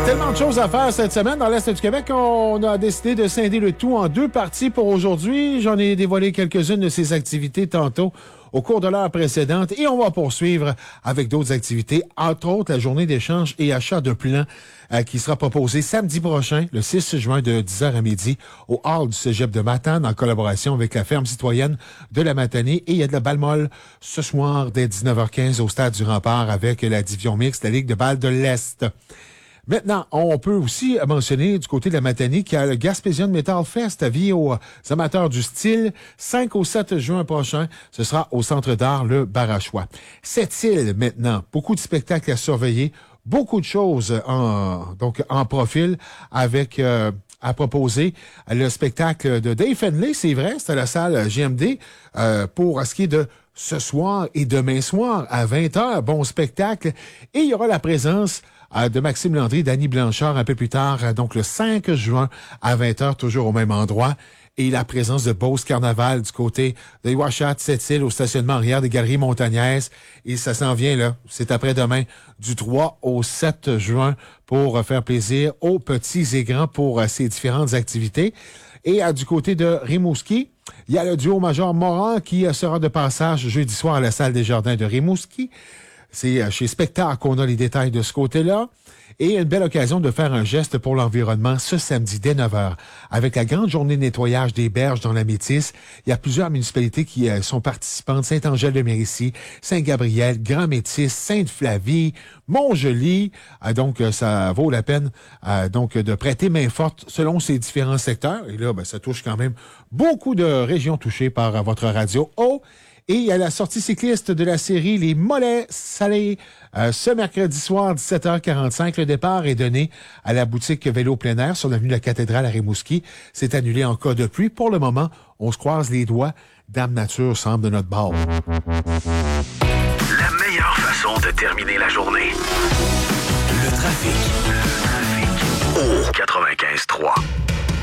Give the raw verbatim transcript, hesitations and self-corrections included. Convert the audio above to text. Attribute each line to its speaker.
Speaker 1: Tellement de choses à faire cette semaine. Dans l'Est du Québec, on a décidé de scinder le tout en deux parties pour aujourd'hui. J'en ai dévoilé quelques-unes de ces activités tantôt au cours de l'heure précédente et on va poursuivre avec d'autres activités, entre autres la journée d'échange et achat de plants euh, qui sera proposée samedi prochain, le six juin de dix heures à midi au hall du Cégep de Matane en collaboration avec la ferme citoyenne de la Matanée. Et il y a de la balle molle ce soir dès dix-neuf heures quinze au stade du Rempart avec la division mixte, la Ligue de balle de l'Est. Maintenant, on peut aussi mentionner du côté de la Matanée qu'il y a le Gaspésian Metal Fest à vie aux amateurs du style. cinq au sept juin prochain, ce sera au Centre d'art Le Barachois. Cette île, maintenant, beaucoup de spectacles à surveiller, beaucoup de choses en, donc, en profil avec... Euh, à proposer le spectacle de Dave Finlay, c'est vrai, c'est à la salle G M D euh, pour ce qui est de ce soir et demain soir à vingt heures. Bon spectacle. Et il y aura la présence euh, de Maxime Landry, Danny Blanchard un peu plus tard, euh, donc le cinq juin à vingt heures, toujours au même endroit. Et la présence de Beauce Carnaval du côté de Ouachat, Sept-Îles, au stationnement arrière des Galeries Montagnaises. Et ça s'en vient, là. C'est après-demain, du trois au sept juin, pour faire plaisir aux petits et grands pour euh, ces différentes activités. Et euh, du côté de Rimouski, il y a le duo major Morin qui euh, sera de passage jeudi soir à la salle des Jardins de Rimouski. C'est euh, chez Spectacle qu'on a les détails de ce côté-là. Et une belle occasion de faire un geste pour l'environnement ce samedi dès neuf heures. Avec la grande journée de nettoyage des berges dans la Métis, il y a plusieurs municipalités qui euh, sont participantes. Saint-Angèle-de-Mérici, Saint-Gabriel, Grand-Métis, Sainte-Flavie, Montjoli. Euh, donc, euh, ça vaut la peine euh, donc de prêter main forte selon ces différents secteurs. Et là, ben, ça touche quand même beaucoup de régions touchées par euh, votre radio. Oh! Et il y a la sortie cycliste de la série Les Mollets Salés. Euh, ce mercredi soir, dix-sept heures quarante-cinq, le départ est donné à la boutique Vélo plein air sur l'avenue de la Cathédrale à Rimouski. C'est annulé en cas de pluie. Pour le moment, on se croise les doigts. Dame Nature semble de notre bord.
Speaker 2: La meilleure façon de terminer la journée.